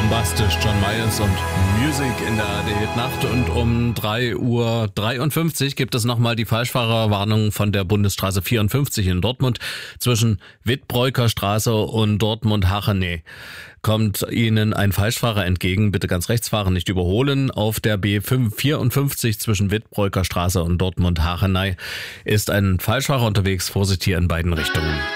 Bombastisch, John Myers und Music in der ARD Nacht. Und um 3:53 Uhr gibt es nochmal die Falschfahrerwarnung von der Bundesstraße 54 in Dortmund. Zwischen Wittbräuker Straße und Dortmund-Hachenay kommt Ihnen ein Falschfahrer entgegen. Bitte ganz rechts fahren, nicht überholen. Auf der B54 zwischen Wittbräuker Straße und Dortmund-Hachenay ist ein Falschfahrer unterwegs. Vorsicht hier in beiden Richtungen.